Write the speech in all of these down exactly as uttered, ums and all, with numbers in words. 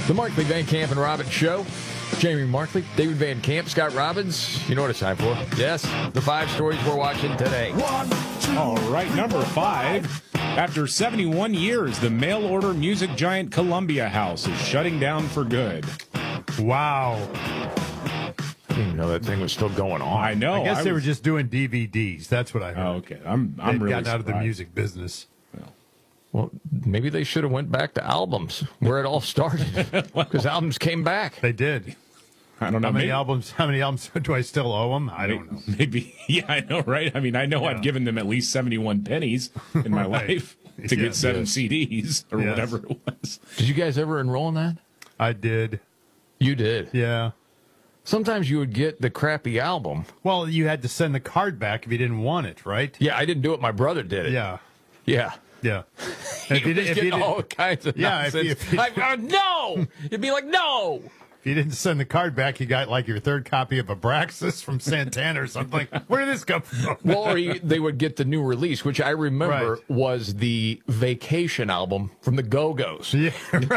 The Markley, Van Camp, and Robbins Show. Jamie Markley, David Van Camp, Scott Robbins. You know what it's time for. Yes, the five stories we're watching today. One, two, All right, number five. After seventy-one years, the mail-order music giant Columbia House is shutting down for good. Wow. I didn't even know that thing was still going on. I know. I guess I they were was- just doing D V Ds. That's what I heard. Oh, okay. I'm, I'm They'd really gotten out of the surprised. music business. Well, maybe they should have went back to albums where it all started, because albums came back. They did. I don't know. How many maybe, albums? How many albums do I still owe them? I don't know. Maybe. Yeah, I know, right? I mean, I know Yeah. I've given them at least seventy-one pennies in my Right. life to get Yes. seven Yes. C Ds or Yes. whatever it was. Did you guys ever enroll in that? I did. You did. Yeah. Sometimes you would get the crappy album. Well, you had to send the card back if you didn't want it, right? Yeah, I didn't do it. My brother did it. Yeah. Yeah. Yeah. He And if you, was did, if, you getting did, all kinds of Yeah, if you- nonsense. if you- Like, uh, no! You'd be like, no! if you didn't send the card back, you got like your third copy of Abraxas from Santana or something. Like, where did this come from? Well, or you, they would get the new release, which I remember Right. was the Vacation album from the Go-Go's. Yeah.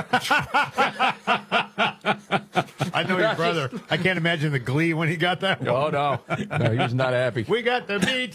I know your brother. I can't imagine the glee when he got that one. Oh, no. No, he was not happy. We got the beat.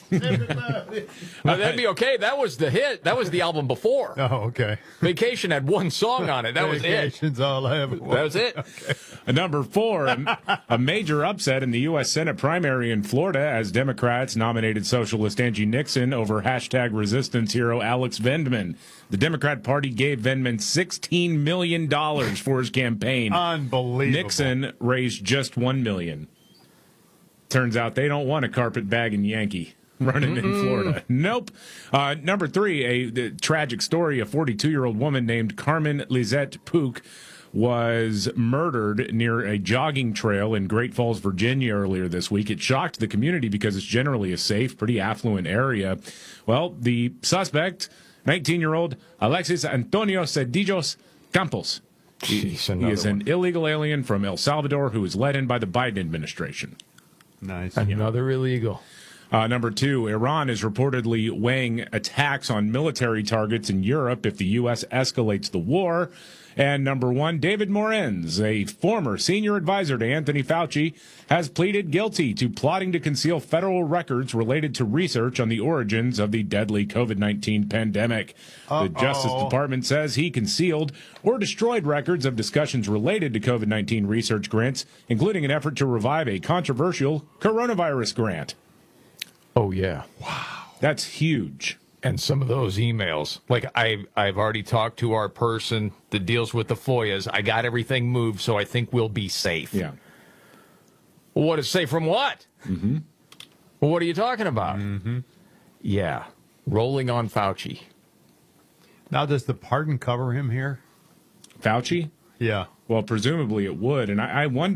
Well, that'd be okay. That was the hit. That was the album before. Oh, okay. Vacation had one song on it. That was it. Vacation's all I ever That want. was it. Number four, a, a major upset in the U S Senate primary in Florida as Democrats nominated socialist Angie Nixon over hashtag resistance hero Alex Vendman. The Democrat Party gave Vendman sixteen million dollars for his campaign. Unbelievable. Nixon raised just one million dollars. Turns out they don't want a carpetbagging Yankee running in Florida. Nope. Uh, number three, a, the tragic story. A forty-two-year-old woman named Carmen Lizette Pook was murdered near a jogging trail in Great Falls, Virginia earlier this week. It shocked the community because it's generally a safe, pretty affluent area. Well, the suspect, nineteen-year-old Alexis Antonio Cedillos Campos. He, Jeez, he another is an one. illegal alien from El Salvador who was let in by the Biden administration. Nice. Another illegal. Uh, number two, Iran is reportedly weighing attacks on military targets in Europe if the U S escalates the war. And number one, David Morenz, a former senior advisor to Anthony Fauci, has pleaded guilty to plotting to conceal federal records related to research on the origins of the deadly COVID nineteen pandemic. Uh-oh. The Justice Department says he concealed or destroyed records of discussions related to COVID nineteen research grants, including an effort to revive a controversial coronavirus grant. Oh, yeah. That's huge. And some of those emails, like I, I've already talked to our person that deals with the F O I As. I got everything moved, so I think we'll be safe. Yeah. Well, what is safe from what? Mm-hmm. Well, what are you talking about? Mm-hmm. Yeah. Rolling on Fauci. Now, does the pardon cover him here? Fauci? Yeah. Well, presumably it would. And I, I wonder.